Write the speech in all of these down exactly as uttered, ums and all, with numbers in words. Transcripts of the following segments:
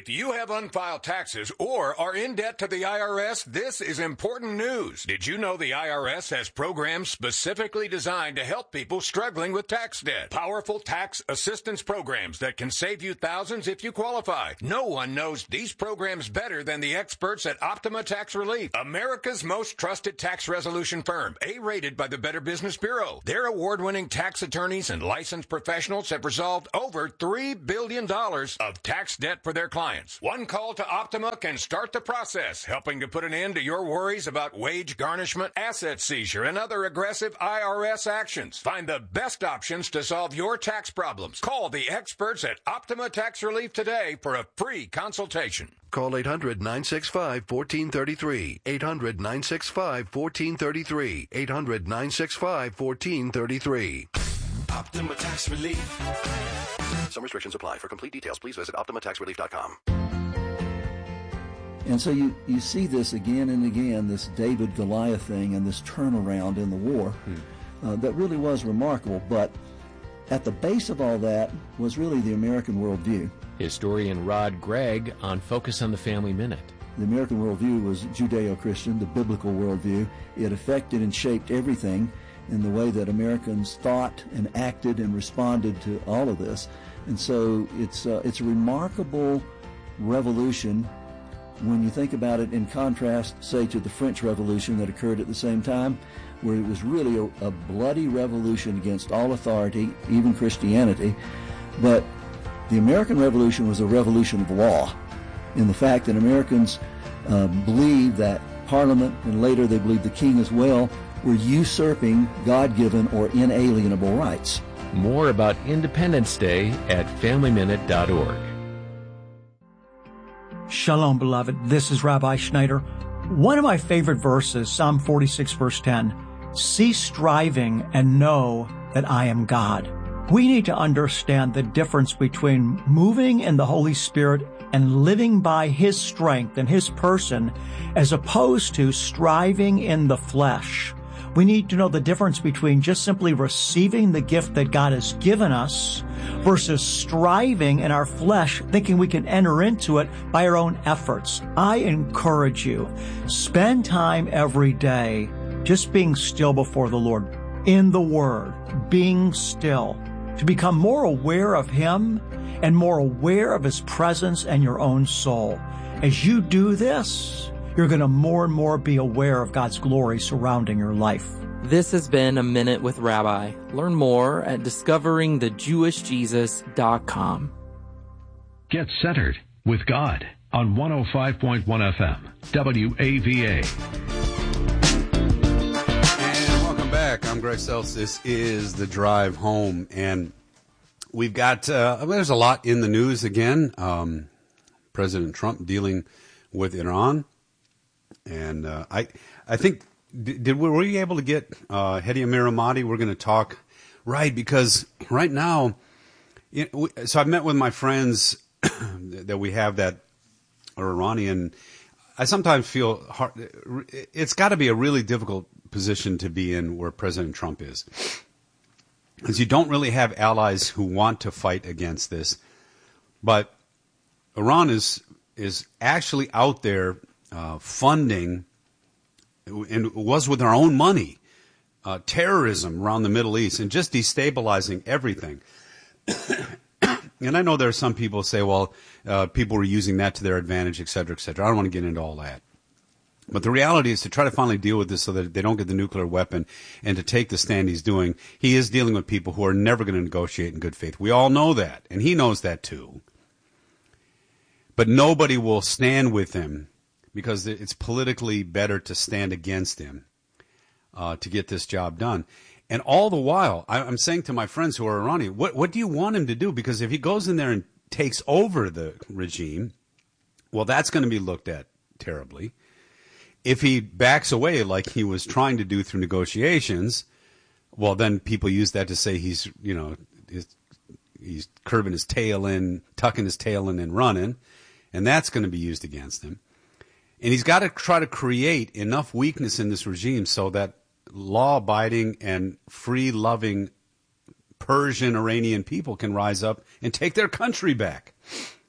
If you have unfiled taxes or are in debt to the I R S, this is important news. Did you know the I R S has programs specifically designed to help people struggling with tax debt? Powerful tax assistance programs that can save you thousands if you qualify. No one knows these programs better than the experts at Optima Tax Relief, America's most trusted tax resolution firm, A-rated by the Better Business Bureau. Their award-winning tax attorneys and licensed professionals have resolved over three billion dollars of tax debt for their clients. One call to Optima can start the process, helping to put an end to your worries about wage garnishment, asset seizure, and other aggressive I R S actions. Find the best options to solve your tax problems. Call the experts at Optima Tax Relief today for a free consultation. Call eight hundred, nine six five, one four three three. eight hundred, nine six five, one four three three. eight hundred, nine six five, one four three three. Optima Tax Relief. Some restrictions apply. For complete details, please visit optima tax relief dot com. And so you, you see this again and again, this David-Goliath thing and this turnaround in the war hmm. uh, that really was remarkable. But at the base of all that was really the American worldview. Historian Rod Gregg on Focus on the Family Minute. The American worldview was Judeo-Christian, the biblical worldview. It affected and shaped everything in the way that Americans thought and acted and responded to all of this. And so it's uh, it's a remarkable revolution when you think about it in contrast, say, to the French Revolution that occurred at the same time, where it was really a, a bloody revolution against all authority, even Christianity. But the American Revolution was a revolution of law, in the fact that Americans uh, believed that Parliament, and later they believed the king as well, were usurping God-given or inalienable rights. More about Independence Day at family minute dot org. Shalom, beloved. This is Rabbi Schneider. One of my favorite verses, Psalm forty-six, verse ten, cease striving and know that I am God. We need to understand the difference between moving in the Holy Spirit and living by His strength and His person, as opposed to striving in the flesh. We need to know the difference between just simply receiving the gift that God has given us versus striving in our flesh, thinking we can enter into it by our own efforts. I encourage you, spend time every day just being still before the Lord, in the Word, being still, to become more aware of Him and more aware of His presence and your own soul. As you do this, you're going to more and more be aware of God's glory surrounding your life. This has been A Minute with Rabbi. Learn more at discovering the jewish jesus dot com. Get centered with God on one oh five point one F M, W A V A. And welcome back. I'm Greg Seltz. This is The Drive Home. And we've got, uh, there's a lot in the news again. Um, President Trump dealing with Iran. And uh, I I think, did, did were we able to get uh, Hedi Amiramati? We're going to talk, right, because right now, you know, we, so I've met with my friends that we have that are Iranian. I sometimes feel hard, it's got to be a really difficult position to be in where President Trump is. Because you don't really have allies who want to fight against this. But Iran is is actually out there Uh, funding, and it was with our own money, uh, terrorism around the Middle East and just destabilizing everything. And I know there are some people who say, well, uh, people were using that to their advantage, et cetera, et cetera. I don't want to get into all that. But the reality is to try to finally deal with this so that they don't get the nuclear weapon and to take the stand he's doing. He is dealing with people who are never going to negotiate in good faith. We all know that, and he knows that too. But nobody will stand with him, because it's politically better to stand against him uh, to get this job done. And all the while, I, I'm saying to my friends who are Iranian, what, what do you want him to do? Because if he goes in there and takes over the regime, well, that's going to be looked at terribly. If he backs away like he was trying to do through negotiations, well, then people use that to say he's, you know, he's, he's curving his tail in, tucking his tail in and running, and that's going to be used against him. And he's got to try to create enough weakness in this regime so that law-abiding and free-loving Persian Iranian people can rise up and take their country back.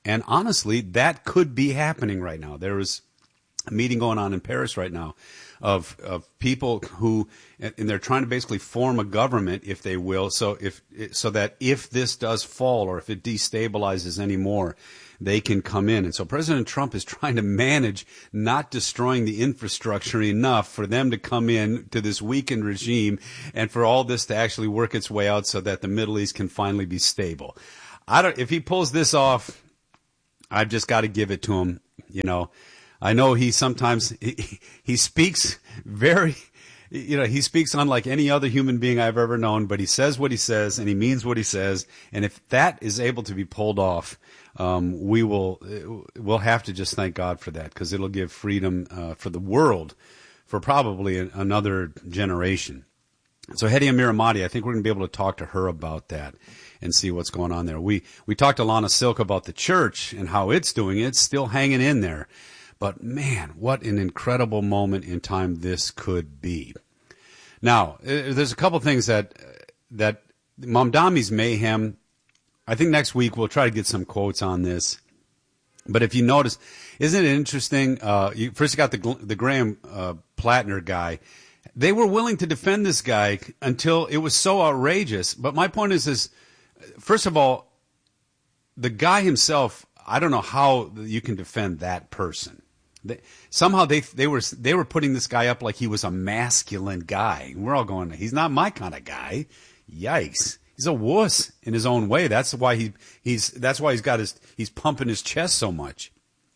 And honestly, that could be happening right now. There is a meeting going on in Paris right now of of people who, and they're trying to basically form a government, if they will, so if so that if this does fall or if it destabilizes anymore, they can come in. And so President Trump is trying to manage not destroying the infrastructure enough for them to come in to this weakened regime and for all this to actually work its way out so that the Middle East can finally be stable. I don't, if he pulls this off, I've just got to give it to him. You know, I know he sometimes, he, he speaks very, you know, he speaks unlike any other human being I've ever known, but he says what he says and he means what he says. And if that is able to be pulled off, um, we will, we'll have to just thank God for that, because it'll give freedom uh, for the world for probably a, another generation. So Hedy Amiramati, I think we're going to be able to talk to her about that and see what's going on there. We, we talked to Lana Silk about the church and how it's doing. It's still hanging in there. But man, what an incredible moment in time this could be. Now, there's a couple things that that Mamdami's mayhem. I think next week we'll try to get some quotes on this. But if you notice, isn't it interesting? Uh, you first got the the Graham uh, Plattner guy. They were willing to defend this guy until it was so outrageous. But my point is, is first of all, the guy himself. I don't know how you can defend that person. They, somehow they they were they were putting this guy up like he was a masculine guy. We're all going, he's not my kind of guy. Yikes! He's a wuss in his own way. That's why he he's that's why he's got his he's pumping his chest so much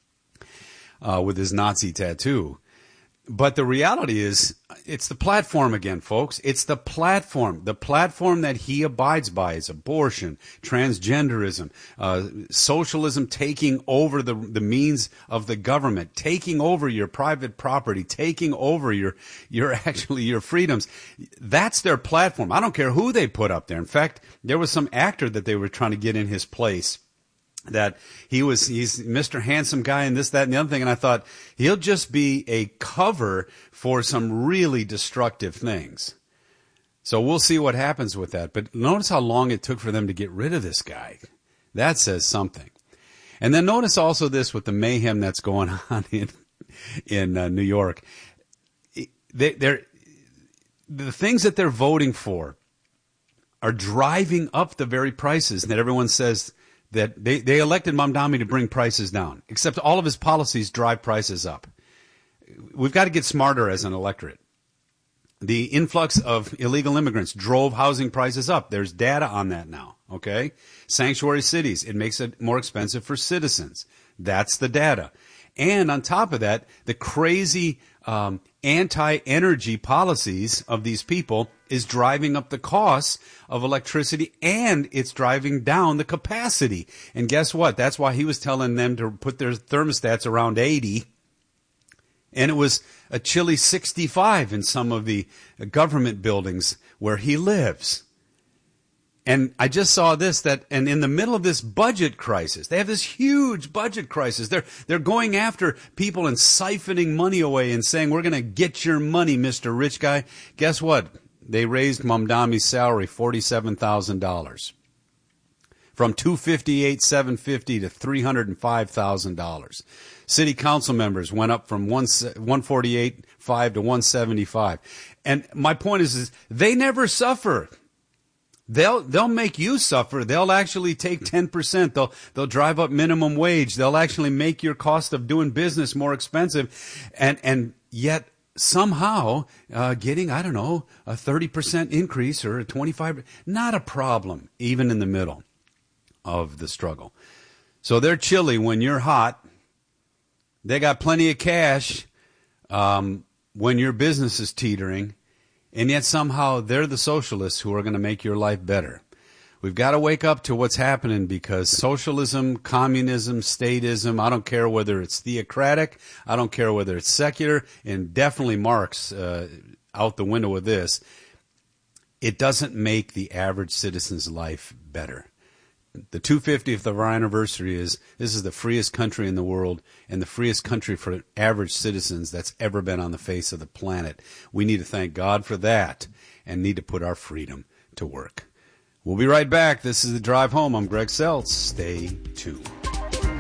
uh, with his Nazi tattoo. But the reality is, it's the platform again, folks. It's the platform. The platform that he abides by is abortion, transgenderism, uh, socialism taking over the, the means of the government, taking over your private property, taking over your, your actually your freedoms. That's their platform. I don't care who they put up there. In fact, there was some actor that they were trying to get in his place. That he was, he's Mister Handsome guy and this, that, and the other thing. And I thought, he'll just be a cover for some really destructive things. So we'll see what happens with that. But notice how long it took for them to get rid of this guy. That says something. And then notice also this with the mayhem that's going on in, in uh, New York. They, they're, the things that they're voting for are driving up the very prices that everyone says that they, they elected Mamdami to bring prices down, except all of his policies drive prices up. We've got to get smarter as an electorate. The influx of illegal immigrants drove housing prices up. There's data on that now, okay? Sanctuary cities, it makes it more expensive for citizens. That's the data. And on top of that, the crazy um, anti-energy policies of these people is driving up the costs of electricity, and it's driving down the capacity. And guess what? That's why he was telling them to put their thermostats around eighty, and it was a chilly sixty-five in some of the government buildings where he lives. And I just saw this, that, and in the middle of this budget crisis, they have this huge budget crisis. They're, they're going after people and siphoning money away and saying, we're going to get your money, Mister Rich Guy. Guess what? They raised Mamdami's salary forty-seven thousand dollars. From two hundred fifty-eight thousand seven hundred fifty dollars to three hundred five thousand dollars. City council members went up from one forty-eight thousand five hundred to one seventy-five. And my point is, is they never suffer. They'll they'll make you suffer. They'll actually take ten percent. They'll they'll drive up minimum wage. They'll actually make your cost of doing business more expensive, and and yet somehow uh, getting, I don't know, a thirty percent increase or a twenty-five, not a problem, even in the middle of the struggle. So they're chilly when you're hot. They got plenty of cash um, when your business is teetering. And yet somehow they're the socialists who are going to make your life better. We've got to wake up to what's happening, because socialism, communism, statism, I don't care whether it's theocratic, I don't care whether it's secular, and definitely Marx uh, out the window with this, it doesn't make the average citizen's life better. The two hundred fiftieth of our anniversary is, this is the freest country in the world and the freest country for average citizens that's ever been on the face of the planet. We need to thank God for that and need to put our freedom to work. We'll be right back. This is The Drive Home. I'm Greg Seltz. Stay tuned.